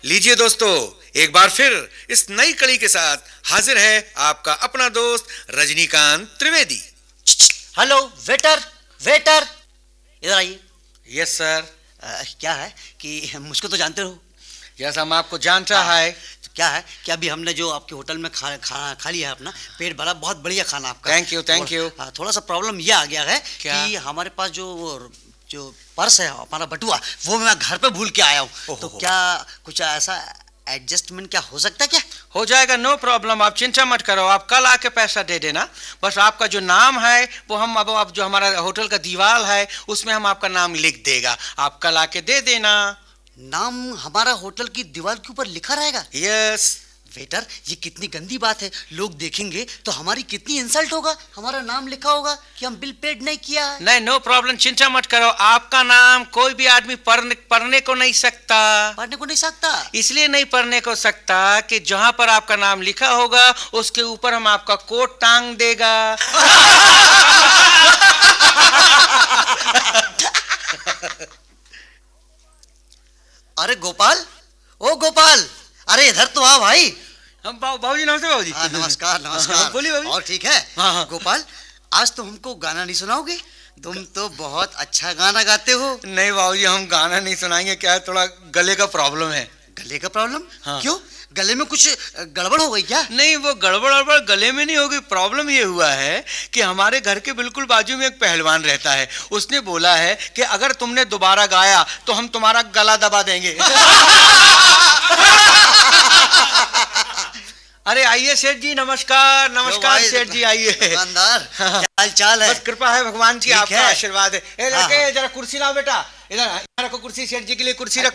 लीजिए दोस्तों, एक बार फिर इस नई कड़ी के साथ हाजिर है आपका अपना दोस्त Rajinikanth Trivedi. Hello waiter, waiter इधर आइए। Yes sir. क्या है कि मुझको तो जानते हो। यस, हम आपको जानता है। तो क्या है कि अभी हमने जो आपके होटल में खाना खा लिया है, अपना पेट भरा, बहुत बढ़िया खाना आपका। Thank you, thank you. थोड़ा सा प्रॉब्लम ये आ गया है कि हमारे पास जो पर्स है हमारा बटुआ, वो मैं घर पे भूल के आया हूँ। तो क्या कुछ ऐसा एडजस्टमेंट क्या हो सकता है? क्या हो जाएगा, नो प्रॉब्लम, आप चिंता मत करो। आप कल आके पैसा दे देना। बस आपका जो नाम है वो हम अब जो हमारा होटल का दीवार है उसमें हम आपका नाम लिख देगा। आप कल आके दे देना। नाम हमारा होटल की दीवार के ऊपर लिखा रहेगा? यस। वेटर, ये कितनी गंदी बात है। लोग देखेंगे तो हमारी कितनी इंसल्ट होगा। हमारा नाम लिखा होगा कि हम बिल पेड नहीं किया है। नहीं, नो प्रॉब्लम, चिंता मत करो। आपका नाम कोई भी आदमी पढ़ने को नहीं सकता। पढ़ने को नहीं सकता? इसलिए नहीं पढ़ने को सकता कि जहां पर आपका नाम लिखा होगा उसके ऊपर हम आपका कोट टांग देगा। अरे गोपाल, ओ गोपाल, अरे इधर तो आ भाई। हम बाबूजी, नमस्ते बाबूजी। नमस्कार नमस्कार। बोलिए बाबूजी। और ठीक है? हाँ। गोपाल, आज तुम हमको गाना नहीं सुनाओगे? तुम तो बहुत अच्छा गाना गाते हो। नहीं बाबूजी, हम गाना नहीं सुनाएंगे। क्या है, थोड़ा गले का प्रॉब्लम है। गले का प्रॉब्लम? हाँ। क्यों, गले में कुछ गड़बड़ हो गई क्या? नहीं, वो गड़बड़ गले में नहीं होगी। प्रॉब्लम ये हुआ है कि हमारे घर के बिल्कुल बाजू में एक पहलवान रहता है। उसने बोला है कि अगर तुमने दोबारा गाया तो हम तुम्हारा गला दबा देंगे। अरे आइए सेठ जी, नमस्कार। नमस्कार सेठ जी, आइए। दुकानदार, क्या हाल चाल है? बस कृपा है भगवान की, आपका आशीर्वाद है। ए लड़के, हाँ। जरा कुर्सी लाओ बेटा। इधर रखो कुर्सी, सेठ जी के लिए कुर्सी रखो।